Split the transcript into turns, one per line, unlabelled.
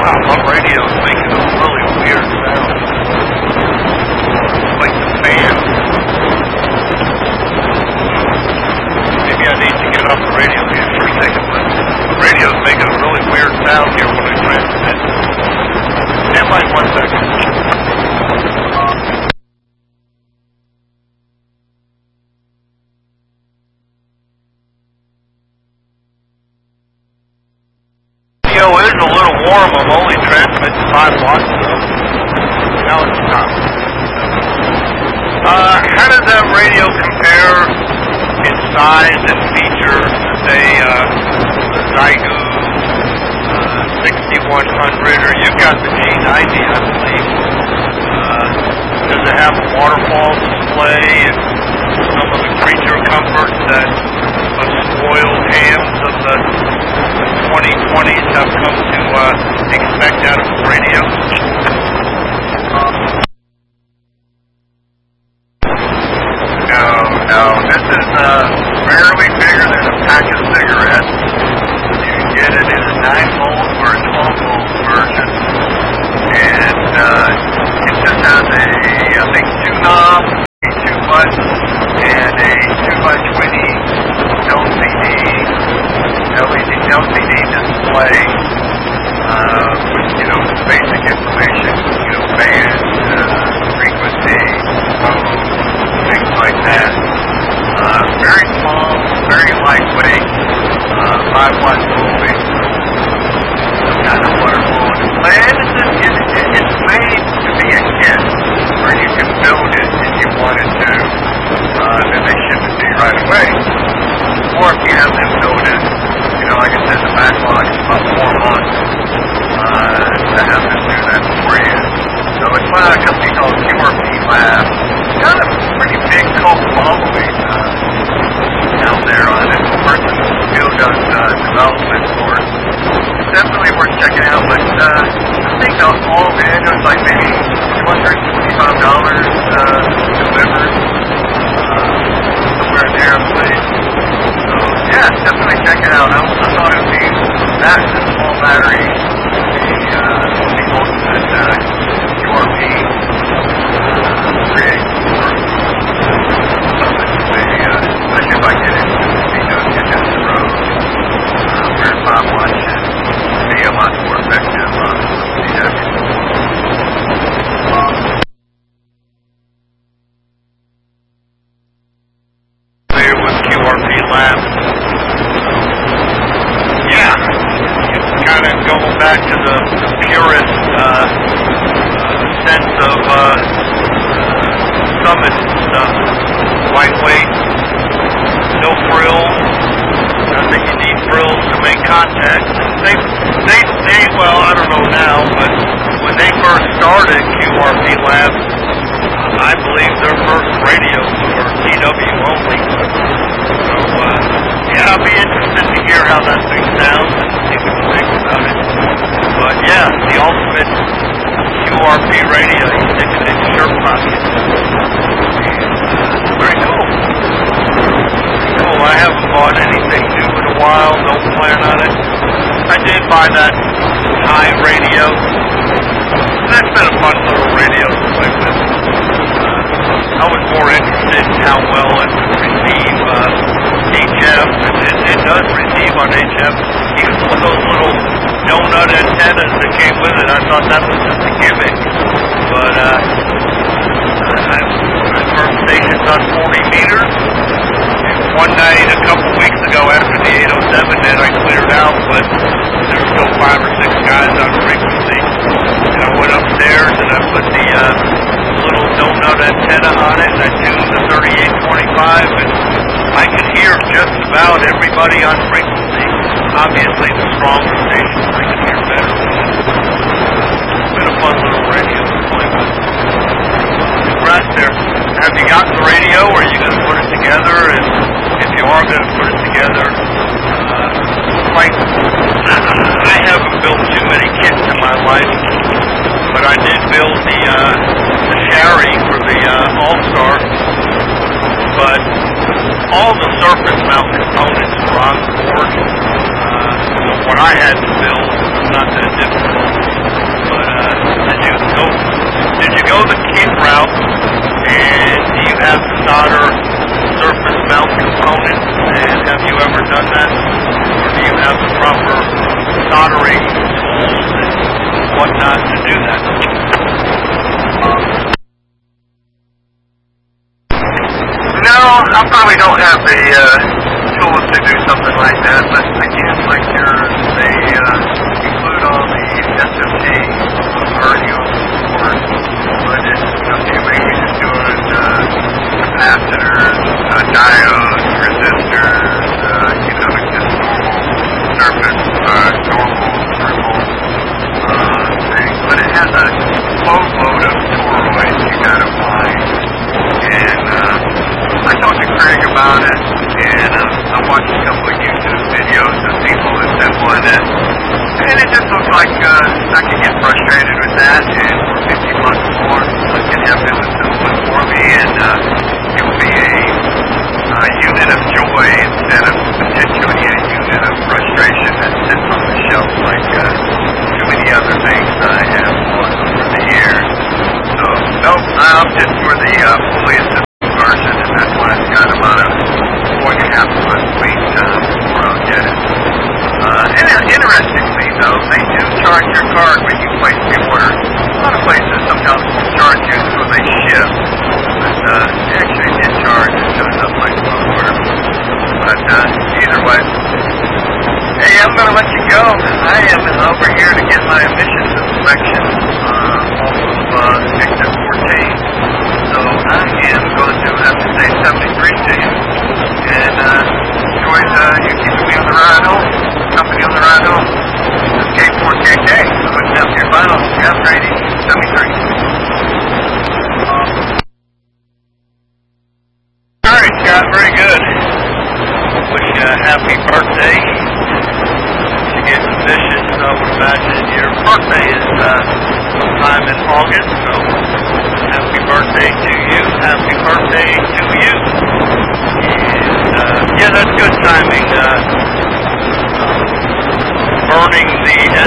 Wow, my radio's making a really weird sound. Like the fan. Maybe I need to get off the radio here for a second, but the radio's making a really weird sound here when I transmit. Stand by 1 second. It is a little warm. I'm only transmitting 5 watts though. Now it's time. How does that radio compare in size and features to say the Zygu 6100, or you've got the G90, I believe? Does it have a waterfall display and some of the creature comforts that the spoiled hands of the 2020s have come to expect out of the radio? No, this is barely bigger than a pack of cigarettes. You can get it in a 9-volt or a 12-volt version, and it just has a, I think, 2 knobs, a 2-button, and a 2x20 LCD display with, basic information, band, frequency, mode, things like that. Very small, very lightweight, 5-watt only. Kind of waterfall display. And it's made to be a kit where you can build it if you wanted to. Then they ship it to you right away. Or if you have them build it, like I said, the backlog is about 4 months to have them do that for you. So it's by a company called QRP Lab. It's got a pretty big cult following out there on it. The person who does development for it. It's definitely worth checking out, but I think all in it was like maybe $225 delivered somewhere there, I believe. So yeah, definitely check it out. I thought it would be that small battery, the ultimate QRP create for especially if I get it down the road where 5 watts should be a lot more effective on CW. There with QRP Labs. Yeah, it's kind of going back to the purest sense of Summit stuff. Lightweight, no frills. I think you need frills to make contact. They well, I don't know now, but when they first started QRP Labs, I believe their first radios were CW only. So, yeah, I'll be interested to hear how that thing sounds and see what you think about it. But yeah, the ultimate QRP radio, you stick it in your shirt pocket. Very cool. Cool. I haven't bought anything new in a while, don't plan on it. I did buy that high radio. That's been a fun little radio to play with. I was more interested in how well it would receive HF, and it does receive on HF. Even with those little donut antennas that came with it, I thought that was just a gimmick. But my first station's on 40 meters. And one night, a couple weeks ago, after the 807 net, I cleared out, but there's still 5 or 6 guys on frequency. And I went upstairs and I put the little donut antenna on it, and I tuned the 3825, and I could hear just about everybody on frequency. Obviously, the stronger stations I could hear better. It's been a fun little radio to play with. Congrats there. Have you gotten the radio, or are you going to put it together? And if you are going to put it together, I haven't built too many kits in my life, but I did build the Sherry for the All-Star. But all the surface mount components were on the board. What I had to build was not that difficult. the tools to do something like that, but again, like they include all the SMT, radio, support, but it's, maybe just doing capacitors, diodes, resistors, just normal surface, normal thermal thing, but it has a boatload of toroids you gotta find, and I talked to Craig about it, and I watched a couple of YouTube videos of people assembling it, and it just looks like I could get frustrated with that, and for $50 more, I can have them assemble it for me, and it will be a unit of joy instead of potentially a unit of frustration that sits on the shelf like too many other things I have bought over the years. So, nope, I opted for the fully assembled version, and that's why it's got about a 4.5 month wait time before I'll get it. And interestingly, though, they do charge your card when you place the order. A lot of places sometimes won't charge you until they ship, but they actually did charge as soon as I placed my order. But either way, hey, I'm going to let you go. I am over here to get my emissions inspection off of exit 14. So I am going to have to say 73 to you. And enjoy you keeping me on the ride home. Company on the ride home. This is K4KK. I'm looking up your files. Scout Brady, 73. All right, Scott, very good. Wish you a happy birthday. You get ambitious, I would imagine your birthday is sometime in August, so happy birthday to you. Happy birthday to you. And, yeah, that's good timing. Burning the